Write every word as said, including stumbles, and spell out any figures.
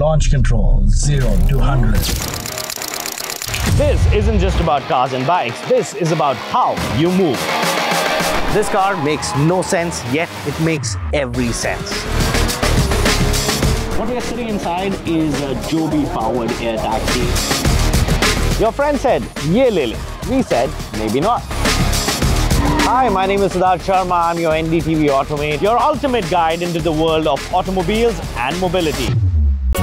Launch control, zero to one hundred. This isn't just about cars and bikes. This is about how you move. This car makes no sense, yet it makes every sense. What we are sitting inside is a Joby-powered air taxi. Your friend said, "Ye le le." We said, maybe not. Hi, my name is Siddharth Sharma. I'm your N D T V Automate, your ultimate guide into the world of automobiles and mobility.